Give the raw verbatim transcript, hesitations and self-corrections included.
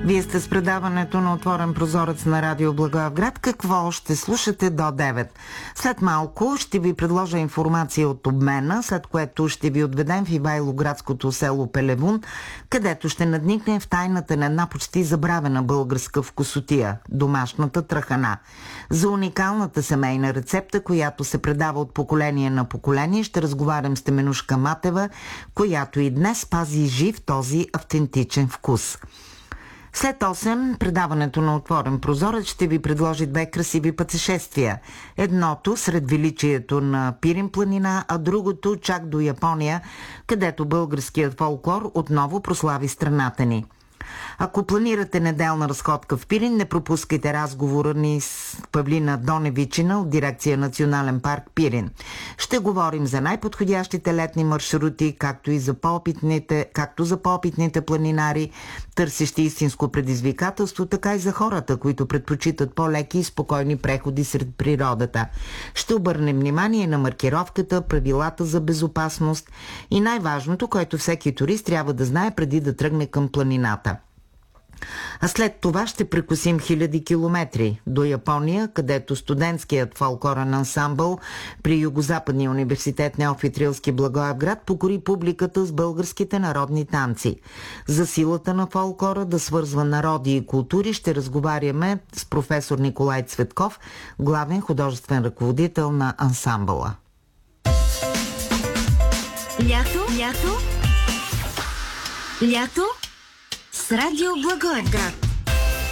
Вие сте с предаването на Отворен прозорец на радио Благоевград. Какво ще слушате до девет? След малко ще ви предложа информация от обмена, след което ще ви отведем в Ивайловградското село Пелевун, където ще надникнем в тайната на една почти забравена българска вкусотия – домашната трахана. За уникалната семейна рецепта, която се предава от поколение на поколение, ще разговарям с Теменушка Матева, която и днес пази жив този автентичен вкус. След осем, предаването на Отворен прозорец ще ви предложи две красиви пътешествия. Едното сред величието на Пирин планина, а другото чак до Япония, където българският фолклор отново прослави страната ни. Ако планирате неделна разходка в Пирин, не пропускайте разговора ни с Павлина Доневичина от дирекция Национален парк Пирин. Ще говорим за най-подходящите летни маршрути, както и за по-опитните, както за по-опитните планинари, търсещи истинско предизвикателство, така и за хората, които предпочитат по-леки и спокойни преходи сред природата. Ще обърнем внимание на маркировката, правилата за безопасност и най-важното, което всеки турист трябва да знае преди да тръгне към планината. А след това ще прекусим хиляди километри до Япония, където студентският фолклорен ансамбъл при Югозападния университет Неофит Рилски Благоевград покори публиката с българските народни танци. За силата на фолклора да свързва народи и култури ще разговаряме с професор Николай Цветков, главен художествен ръководител на ансамбъла. Лято, лято, лято с радио Благоевград.